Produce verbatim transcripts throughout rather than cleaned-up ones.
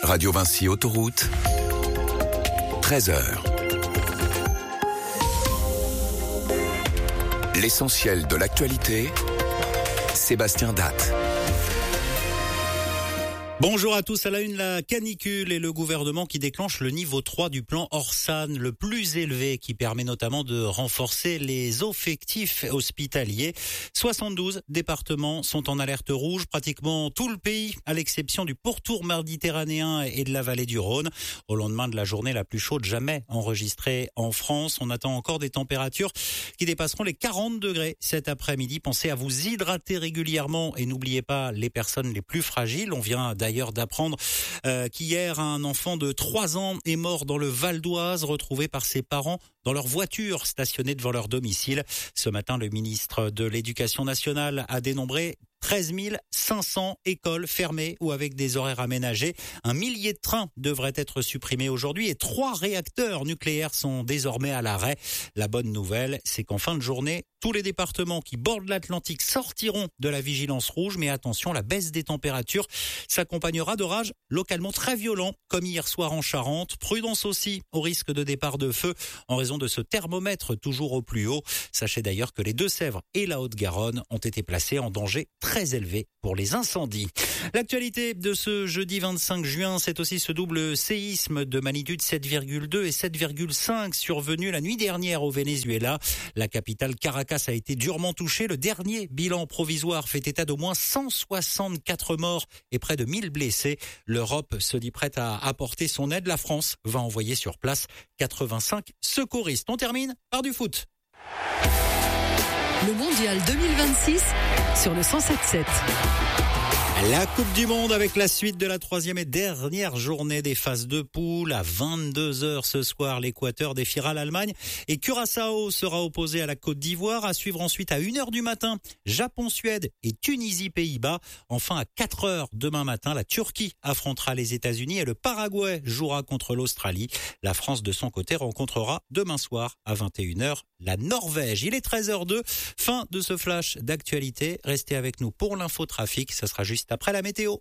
Radio Vinci Autoroute, treize heures. L'essentiel de l'actualité, Sébastien Datte. Bonjour à tous. À la une, la canicule et le gouvernement qui déclenche le niveau trois du plan Orsan, le plus élevé, qui permet notamment de renforcer les effectifs hospitaliers. soixante-douze départements sont en alerte rouge, pratiquement tout le pays, à l'exception du pourtour méditerranéen et de la vallée du Rhône. Au lendemain de la journée la plus chaude jamais enregistrée en France, on attend encore des températures qui dépasseront les quarante degrés cet après-midi. Pensez à vous hydrater régulièrement et n'oubliez pas les personnes les plus fragiles. On vient d'ailleurs d'apprendre euh, qu'hier un enfant de trois ans est mort dans le Val d'Oise, retrouvé par ses parents dans leur voiture stationnée devant leur domicile. Ce matin, le ministre de l'Éducation nationale a dénombré treize mille cinq cents écoles fermées ou avec des horaires aménagés. Un millier de trains devraient être supprimés aujourd'hui et trois réacteurs nucléaires sont désormais à l'arrêt. La bonne nouvelle, c'est qu'en fin de journée, tous les départements qui bordent l'Atlantique sortiront de la vigilance rouge. Mais attention, la baisse des températures s'accompagnera d'orages localement très violents, comme hier soir en Charente. Prudence aussi au risque de départ de feu en raison de ce thermomètre toujours au plus haut. Sachez d'ailleurs que les Deux-Sèvres et la Haute-Garonne ont été placés en danger très élevé pour les incendies. L'actualité de ce jeudi vingt-cinq juin, c'est aussi ce double séisme de magnitude sept virgule deux et sept virgule cinq survenu la nuit dernière au Venezuela. La capitale Caracas a été durement touchée. Le dernier bilan provisoire fait état d'au moins cent soixante-quatre morts et près de mille blessés. L'Europe se dit prête à apporter son aide. La France va envoyer sur place quatre-vingt-cinq secouristes. On termine par du foot. Le mondial deux mille vingt-six sur le cent sept sept. La Coupe du Monde avec la suite de la troisième et dernière journée des phases de poule. À vingt-deux heures ce soir, l'Équateur défiera l'Allemagne et Curaçao sera opposé à la Côte d'Ivoire. À suivre ensuite à une heure du matin, Japon-Suède et Tunisie-Pays-Bas. Enfin à quatre heures demain matin, la Turquie affrontera les États-Unis et le Paraguay jouera contre l'Australie. La France de son côté rencontrera demain soir à vingt et une heures la Norvège. Il est treize heures zéro deux, fin de ce flash d'actualité. Restez avec nous pour l'infotrafic, ça sera juste après la météo.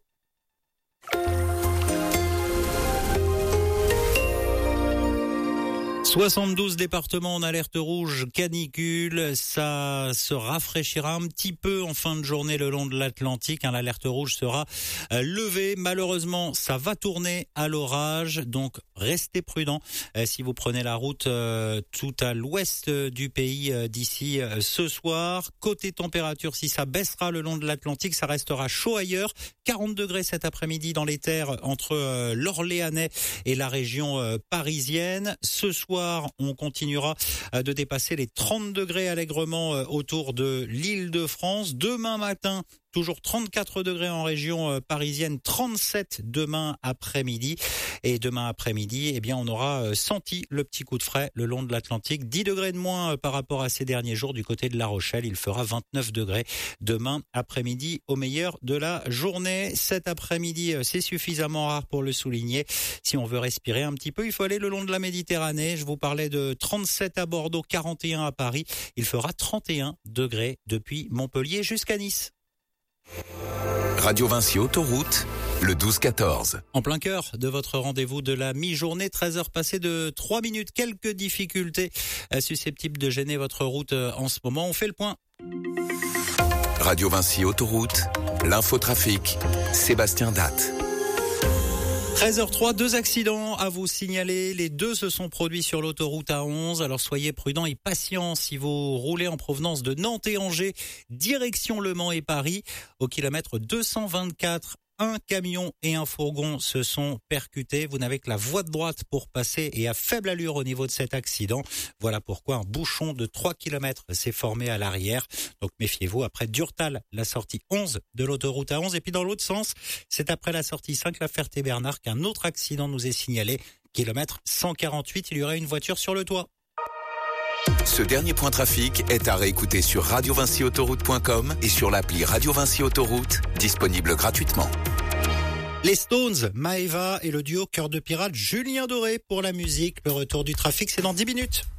soixante-douze départements en alerte rouge canicule, ça se rafraîchira un petit peu en fin de journée le long de l'Atlantique. L'alerte rouge sera levée. Malheureusement, ça va tourner à l'orage, donc restez prudents si vous prenez la route tout à l'ouest du pays d'ici ce soir. Côté température, si ça baissera le long de l'Atlantique, ça restera chaud ailleurs. quarante degrés cet après-midi dans les terres entre l'Orléanais et la région parisienne. Ce soir, on continuera de dépasser les trente degrés allègrement autour de l'Île-de-France. Demain matin, toujours trente-quatre degrés en région parisienne, trente-sept demain après-midi. Et demain après-midi, eh bien, on aura senti le petit coup de frais le long de l'Atlantique. dix degrés de moins par rapport à ces derniers jours du côté de La Rochelle. Il fera vingt-neuf degrés demain après-midi au meilleur de la journée. Cet après-midi, c'est suffisamment rare pour le souligner. Si on veut respirer un petit peu, il faut aller le long de la Méditerranée. Je vous parlais de trente-sept à Bordeaux, quarante et un à Paris. Il fera trente et un degrés depuis Montpellier jusqu'à Nice. Radio Vinci Autoroute, le douze quatorze. En plein cœur de votre rendez-vous de la mi-journée, treize heures passées de trois minutes. Quelques difficultés susceptibles de gêner votre route en ce moment. On fait le point. Radio Vinci Autoroute, l'infotrafic, Sébastien Datte. treize heures zéro trois, deux accidents à vous signaler. Les deux se sont produits sur l'autoroute A onze. Alors soyez prudents et patients si vous roulez en provenance de Nantes et Angers, direction Le Mans et Paris. Au kilomètre deux cent vingt-quatre, un camion et un fourgon se sont percutés. Vous n'avez que la voie de droite pour passer et à faible allure au niveau de cet accident. Voilà pourquoi un bouchon de trois kilomètres s'est formé à l'arrière. Donc méfiez-vous. Après Durtal, la sortie onze de l'autoroute A onze. Et puis dans l'autre sens, c'est après la sortie cinq, la Ferté-Bernard, qu'un autre accident nous est signalé. Kilomètre cent quarante-huit, il y aurait une voiture sur le toit. Ce dernier point trafic est à réécouter sur radio vinci autoroute point com et sur l'appli Radio Vinci Autoroute, disponible gratuitement. Les Stones, Maeva et le duo Cœur de Pirate, Julien Doré pour la musique. Le retour du trafic, c'est dans dix minutes.